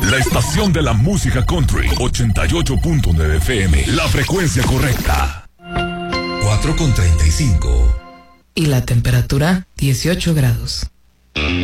La estación de la música country, 88.9 FM, la frecuencia correcta. 4:35. Y la temperatura, 18 grados.